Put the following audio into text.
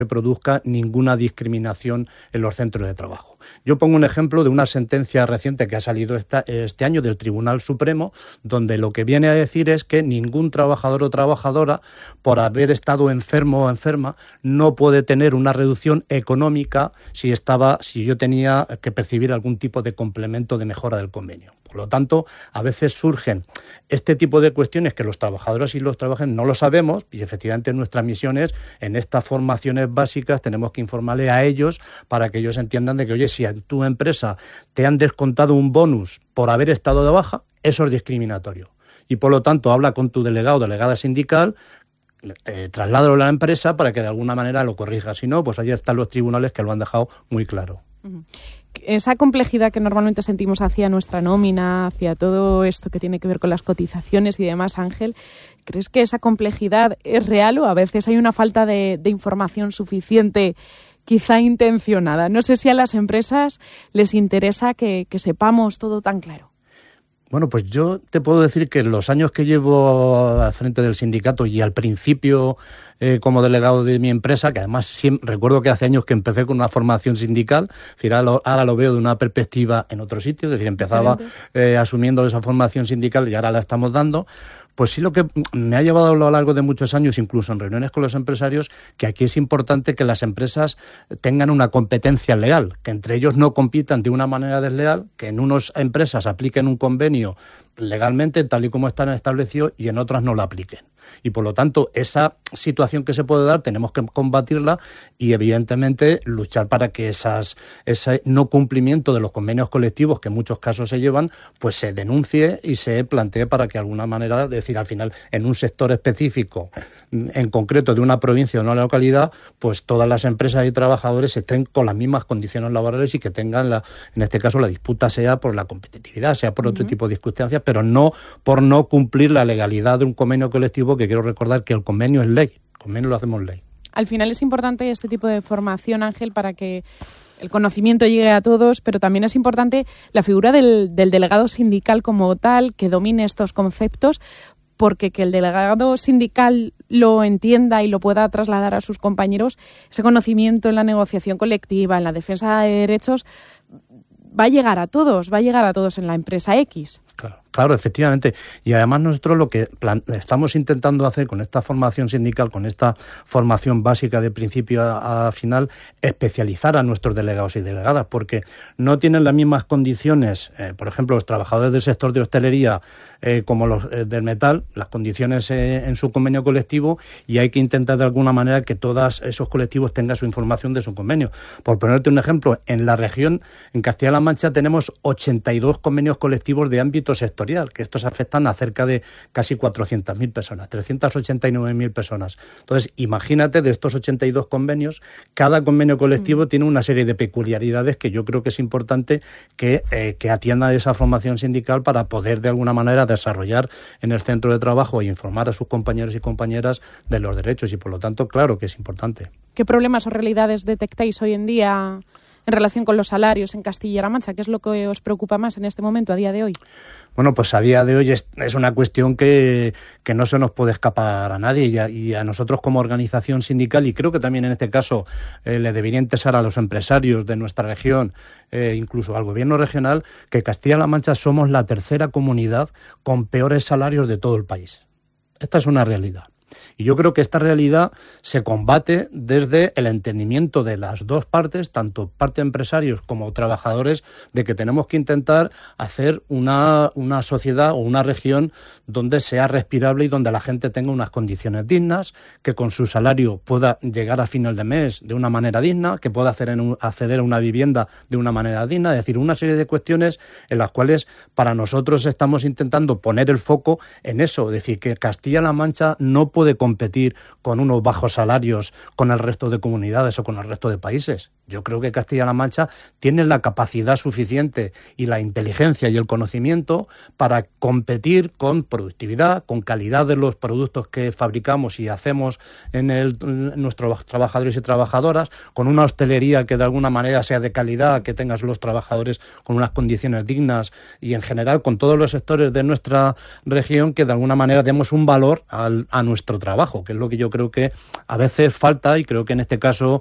que produzca ninguna discriminación en los centros de trabajo. Yo pongo un ejemplo de una sentencia reciente que ha salido este año del Tribunal Supremo, donde lo que viene a decir es que ningún trabajador o trabajadora, por haber estado enfermo o enferma, no puede tener una reducción económica si yo tenía que percibir algún tipo de complemento de mejora del convenio. Por lo tanto, a veces surgen este tipo de cuestiones que los trabajadores y los trabajadores no lo sabemos, y efectivamente nuestra misión es, en estas formaciones básicas, tenemos que informarle a ellos para que ellos entiendan de que, oye, si en tu empresa te han descontado un bonus por haber estado de baja, eso es discriminatorio. Y por lo tanto, habla con tu delegado o delegada sindical, trasládalo a la empresa para que de alguna manera lo corrija. Si no, pues ahí están los tribunales que lo han dejado muy claro. Esa complejidad que normalmente sentimos hacia nuestra nómina, hacia todo esto que tiene que ver con las cotizaciones y demás, Ángel, ¿crees que esa complejidad es real o a veces hay una falta de información suficiente, quizá intencionada? No sé si a las empresas les interesa que sepamos todo tan claro. Bueno, pues yo te puedo decir que en los años que llevo al frente del sindicato y al principio como delegado de mi empresa, que además recuerdo que hace años que empecé con una formación sindical, es decir, ahora lo veo de una perspectiva en otro sitio, es decir, empezaba asumiendo esa formación sindical y ahora la estamos dando. Pues sí, lo que me ha llevado a lo largo de muchos años, incluso en reuniones con los empresarios, que aquí es importante que las empresas tengan una competencia legal, que entre ellos no compitan de una manera desleal, que en unas empresas apliquen un convenio legalmente, tal y como están establecidos, y en otras no lo apliquen. Y por lo tanto, esa situación que se puede dar tenemos que combatirla y evidentemente luchar para que ese no cumplimiento de los convenios colectivos que en muchos casos se llevan, pues se denuncie y se plantee para que de alguna manera, decir, al final en un sector específico, en concreto de una provincia o de una localidad, pues todas las empresas y trabajadores estén con las mismas condiciones laborales y que tengan, en este caso, la disputa sea por la competitividad, sea por otro tipo de circunstancias, pero no por no cumplir la legalidad de un convenio colectivo, que quiero recordar que el convenio es ley, el convenio lo hacemos ley. Al final es importante este tipo de formación, Ángel, para que el conocimiento llegue a todos, pero también es importante la figura del delegado sindical como tal, que domine estos conceptos, porque que el delegado sindical lo entienda y lo pueda trasladar a sus compañeros, ese conocimiento en la negociación colectiva, en la defensa de derechos, va a llegar a todos en la empresa X. Claro, efectivamente. Y además nosotros lo que estamos intentando hacer con esta formación sindical, con esta formación básica de principio a final, especializar a nuestros delegados y delegadas, porque no tienen las mismas condiciones, por ejemplo, los trabajadores del sector de hostelería como los del metal, las condiciones en su convenio colectivo, y hay que intentar de alguna manera que todos esos colectivos tengan su información de su convenio. Por ponerte un ejemplo, en la región, en Castilla-La Mancha, tenemos 82 convenios colectivos de ámbito sectorial, que estos afectan a cerca de casi 400.000 personas, 389.000 personas. Entonces, imagínate, de estos 82 convenios, cada convenio colectivo tiene una serie de peculiaridades que yo creo que es importante que atienda esa formación sindical para poder de alguna manera desarrollar en el centro de trabajo e informar a sus compañeros y compañeras de los derechos, y por lo tanto, claro que es importante. ¿Qué problemas o realidades detectáis hoy en día en relación con los salarios en Castilla-La Mancha? ¿Qué es lo que os preocupa más en este momento, a día de hoy? Bueno, pues a día de hoy es una cuestión que no se nos puede escapar a nadie, y a nosotros como organización sindical, y creo que también en este caso le debería interesar a los empresarios de nuestra región, incluso al gobierno regional, que Castilla-La Mancha somos la tercera comunidad con peores salarios de todo el país. Esta es una realidad. Y yo creo que esta realidad se combate desde el entendimiento de las dos partes, tanto parte empresarios como trabajadores, de que tenemos que intentar hacer una sociedad o una región donde sea respirable y donde la gente tenga unas condiciones dignas, que con su salario pueda llegar a final de mes de una manera digna, que pueda acceder a una vivienda de una manera digna, es decir, una serie de cuestiones en las cuales para nosotros estamos intentando poner el foco en eso, es decir, que Castilla-La Mancha no puede competir con unos bajos salarios con el resto de comunidades o con el resto de países. Yo creo que Castilla-La Mancha tiene la capacidad suficiente y la inteligencia y el conocimiento para competir con productividad, con calidad de los productos que fabricamos y hacemos en nuestros trabajadores y trabajadoras, con una hostelería que de alguna manera sea de calidad, que tengas los trabajadores con unas condiciones dignas, y en general con todos los sectores de nuestra región que de alguna manera demos un valor a nuestro nuestro trabajo, que es lo que yo creo que a veces falta, y creo que en este caso